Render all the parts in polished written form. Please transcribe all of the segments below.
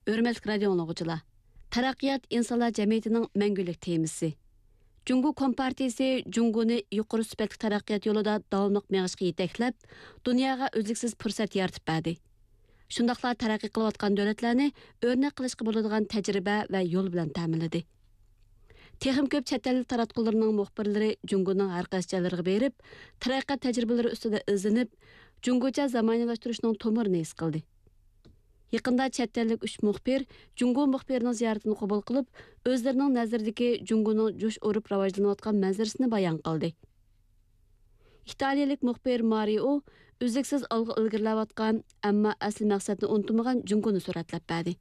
Hörmətli radio dinləyicilər. Taraqqiyat insonlar jamiyatining mangulik temisi. Jungo Kompartiyasi Jungoni yuqori sifatli taraqqiyot yo'lida davomli mengishga yetaklab, dunyoga uzluksiz fursat yaratib berdi. Shundaqla taraqqiy qilayotgan davlatlarni o'rnak qilishga bo'ladigan tajriba va yo'l bilan ta'minladi. Texim ko'p chet el taratqullarining muxbirlari Jungoning har qaysi joylariga berib, taraqqiyot tajribalari ustida izlanib, Jungocha zamonaviylashtirishning tomirini his qildi. Yaqında chet ellik 3 muxbir Jungo muxbirining ziyoratini qabul qilib, o'zlarining nazaridagi Jungoning jo'sh urib rivojlanayotgan manzarasini bayon qildi. İtaliyalik muxbir Mario uzluksiz olg'a ilgarilayotgan, ammo asl maqsadni unutmagan Jungoni suratlab berdi.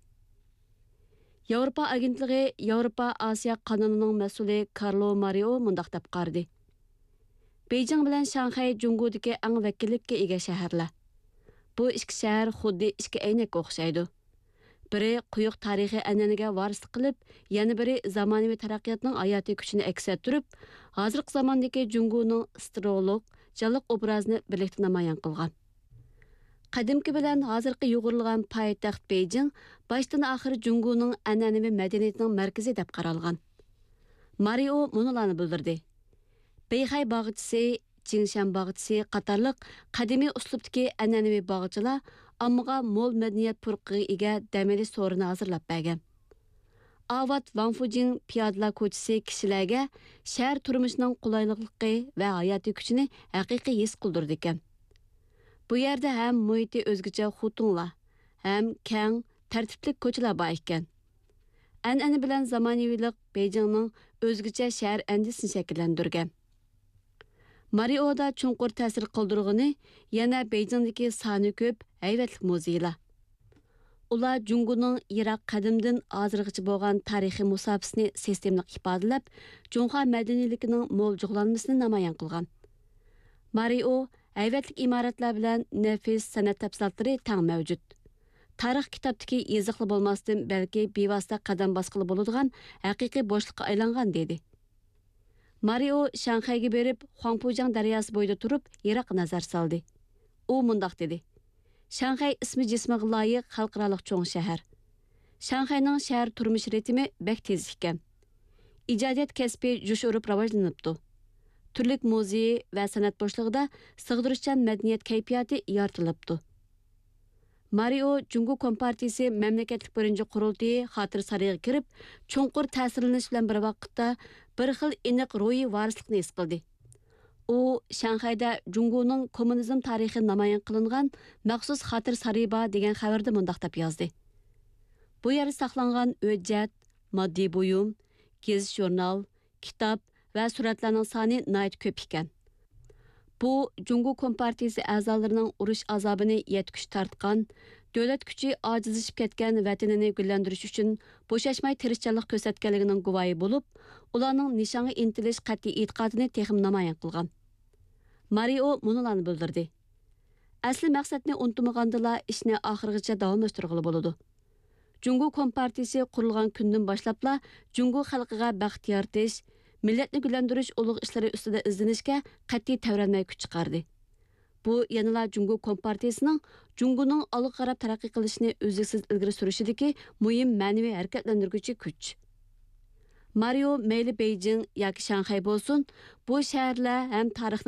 Yevropa agentligi Yevropa Osiyo qonunining mas'uli Carlo Mario mundaq deb qardi. Beijing bilan Shanxay Jungodagi eng vakillikka ega shaharlar. Bu ikki shahar xuddi ikki aynakka o'xshaydi. Biri quyuq tarixiy an'anaga varislik qilib, yana biri zamonaviy taraqqiyotning hayotiy kuchini aks ettirib, hozirgi zamondagi Jungoning astrolog, jonliq obrazini birlikda namoyon qilgan. Qadimki bilan hozirgi yo'g'rilgan poytaxt Beijing boshdan oxir Jungoning an'anaviy madaniyatining markazi deb qaralgan. Mario munolarni bildirdi. Beyxay bog'chisi, Jingshan bog'chisi qatorliq qadimiy uslubdagi an'anaviy bog'chilar ommaga mo'l madaniyat purqiga ega dameli so'rini hozirlab bergan. Avat Wang Fujing piyodalar ko'chasi kishilarga shahar turmushining qulaylikligi va hayotiy kuchini haqiqiy his qildirdi ekan. Bu yerda ham muhiti o'zgacha xutunlar, ham keng, tartibli ko'chalar bor ekan. An'ana bilan zamonaviylik Beijingning o'zgacha shahar andisini shakllantirgan. Marioda chunqur ta'sir qoldirgani yana Beijingdagi soni ko'p hayvatlik muzeylar. Ular Jungoning Iroq qadimdan hozirgacha bo'lgan tarixiy musofasini sistemli ifodalab, Junxo madaniyligining mo'l jug'lanmasini namoyon qilgan. Mario hayvatlik imoratlar bilan nafis san'at tafsilotlari tang mavjud. Tarix kitobdagi yoziqli bo'lmasdan balki bevosita qadam bosqili bo'ladigan haqiqiy bo'shliqqa aylangan dedi. Mario Shanxayga berib, Huangpujang daryosi bo'yida turib, Iroqqa nazar soldi. U mundaq dedi. Shanxay ismi jismiga loyiq xalqaroliq cho'ng shahar. Shanxayning shahar turmush ritmi bek tez ekan. Ijodiyat kasbi jo'sh urib rivojlanibdi. Turlik muzey va san'at bo'shlig'ida sig'dirishchan madaniyat kayfiyati yoritilibdi. Mario Jungo Kompartiyasi mamlakatlik birinchi qurultiyi xotir sariga kirib, chunqur ta'sirlanish bilan bir vaqtda bir xil aniq ro'yi varislikni his qildi. U Shanxayda Jungoning kommunizm tarixi namoyon qilingan maxsus xotir sariba degan xabarda mundaq deb yozdi. Bu yerda saqlangan hujjat, moddiy buyum, gezish jurnal, kitob va suratlarning soni nihoyat ko'p ekan. Bu Jungo Kompartiyasi a'zolarining urush azobini yetkish tortgan, davlat kuchi ojizlashib ketgan vatanini gullantirish uchun bo'shashmay tirishchanlik ko'rsatganligining guvohi bo'lib, ularning nishonga intilish qat'iy e'tiqodini texim namoyon qilgan. Mario munolarni bildirdi. Asli maqsadni unutmagandila ishni oxirigacha davomlashtirg'ili bo'ladi. Jungo Kompartiyasi qurilgan kundan boshlabla Jungo xalqiga baxt yaratish, millatni gullantirish ulug' ishlari ustida izlanishga qat'iy tavranmay kuch chiqardi. Bu yanala Jungo Kompartiyasining Jungoning olg'a qarab taraqqiy qilishini uzluksiz ilgari surishidagi muhim ma'naviy harakatlantiruvchi kuch. Mario mayli Beijing yoki Shanxay bo'lsin, bu shaharlar ham tarixni